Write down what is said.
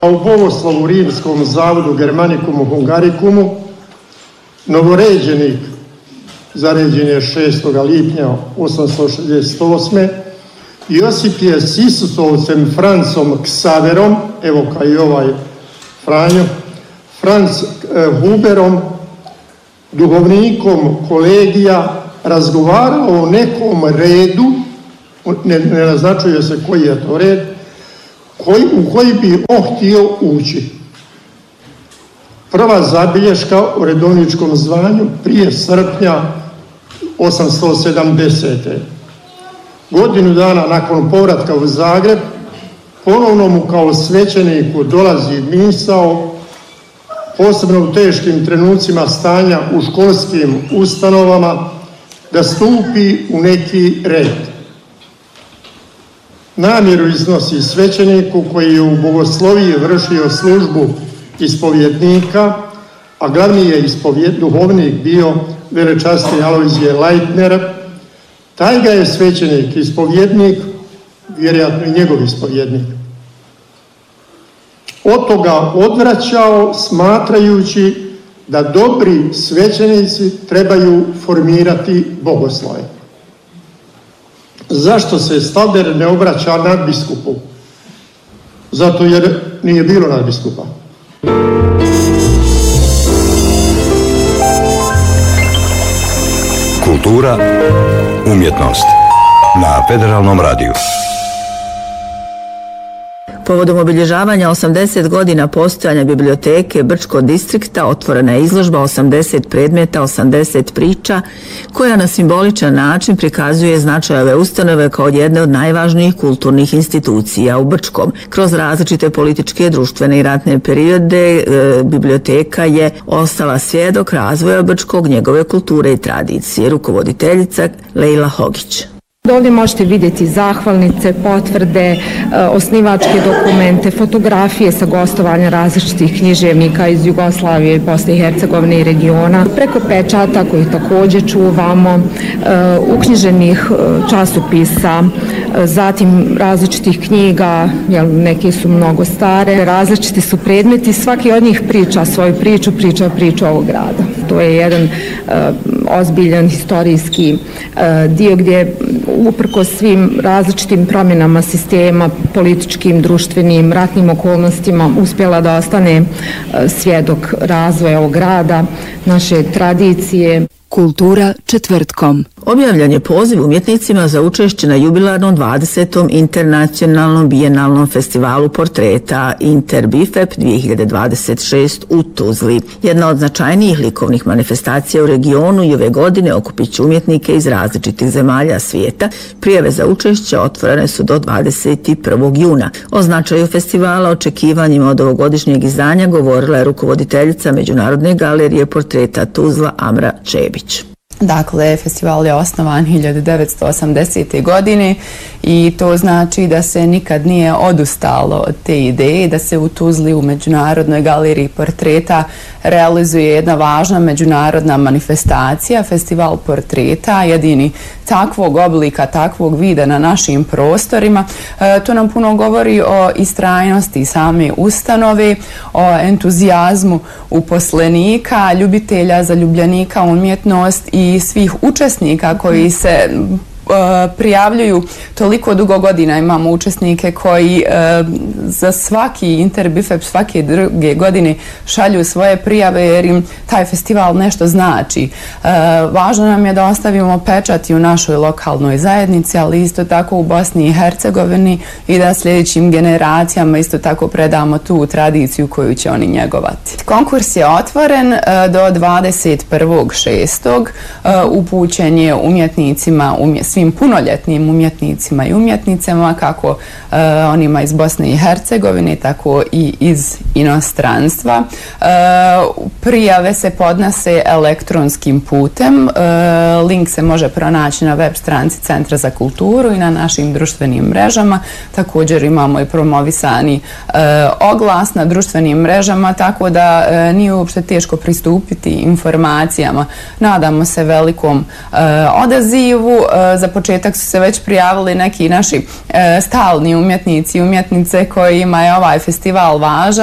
U Bogoslovu Rimskom zavodu Germanicumu Hungaricumu novoređenik zaređen je 6. lipnja 868. Josip je s Isusovcem Francom Ksaverom, evo kao i ovaj Franjo, Franc Huberom, duhovnikom kolegija, razgovarao o nekom redu, ne naznačuje se koji je to red, u koji bi on htio ući. Prva zabilješka o redovničkom zvanju prije srpnja 870. Godinu dana nakon povratka u Zagreb, ponovno mu kao svećeniku dolazi misao, posebno u teškim trenucima stanja u školskim ustanovama, da stupi u neki red. Namjeru iznosi svećeniku koji je u bogosloviji vršio službu ispovjednika, a glavni je duhovnik bio velečasni Alojzije Leitner. Taj ga je svećenik, ispovjednik, vjerojatno i njegov ispovjednik, od toga odvraćao, smatrajući da dobri svećenici trebaju formirati bogoslove. Zašto se Stalder ne obraća nadbiskupu? Zato jer nije bilo nadbiskupa. Kultura, umjetnost na Federalnom radiju. Povodom obilježavanja 80 godina postojanja biblioteke Brčkog distrikta otvorena je izložba 80 predmeta, 80 priča, koja na simboličan način prikazuje značaj ove ustanove kao jedne od najvažnijih kulturnih institucija u Brčkom. Kroz različite političke, društvene i ratne periode biblioteka je ostala svjedok razvoja Brčkog, njegove kulture i tradicije. Rukovoditeljica Lejla Hogić. Ovdje možete vidjeti zahvalnice, potvrde, osnivačke dokumente, fotografije sa gostovanja različitih književnika iz Jugoslavije, Bosne i Hercegovine i regiona, preko pečata koji također čuvamo, uknjiženih časopisa, zatim različitih knjiga, neke su mnogo stare, različiti su predmeti, svaki od njih priča svoju priču, priču ovog grada. To je jedan ozbiljan historijski dio gdje uprkos svim različitim promjenama sistema, političkim, društvenim, ratnim okolnostima, uspjela da ostane svjedok razvoja ovog grada, naše tradicije. Kultura četvrtkom. Objavljen je poziv umjetnicima za učešće na jubilarnom 20. internacionalnom bijenalnom festivalu portreta Interbifep 2026 u Tuzli. Jedna od značajnijih likovnih manifestacija u regionu i ove godine okupit će umjetnike iz različitih zemalja svijeta. Prijave za učešće otvorene su do 21. juna. O značaju festivala, očekivanjima od ovogodišnjeg izdanja govorila je rukovoditeljica Međunarodne galerije portreta Tuzla Amra Čebić. Dakle, festival je osnovan 1980. godine i to znači da se nikad nije odustalo od te ideje, da se u Tuzli u Međunarodnoj galeriji portreta realizuje jedna važna međunarodna manifestacija, festival portreta, jedini takvog oblika, takvog vida na našim prostorima. To nam puno govori o istrajnosti same ustanove, o entuzijazmu uposlenika, ljubitelja, zaljubljenika umjetnost i svih učesnika koji se prijavljuju toliko dugo godina. Imamo učesnike koji za svaki Interbifep svake druge godine šalju svoje prijave jer im taj festival nešto znači. Važno nam je da ostavimo pečat i u našoj lokalnoj zajednici, ali isto tako u Bosni i Hercegovini i da sljedećim generacijama isto tako predamo tu tradiciju koju će oni njegovati. Konkurs je otvoren do 21.6. Upućen je umjetnicima, svim punoljetnim umjetnicima i umjetnicama, kako onima iz Bosne i Hercegovine, tako i iz inostranstva. Prijave se podnose elektronskim putem. Link se može pronaći na web stranici Centra za kulturu i na našim društvenim mrežama. Također imamo i promovisani oglas na društvenim mrežama, tako da nije uopšte teško pristupiti informacijama. Nadamo se velikom odazivu. Za početak su se već prijavili neki naši stalni umjetnici i umjetnice kojima je ovaj festival važan.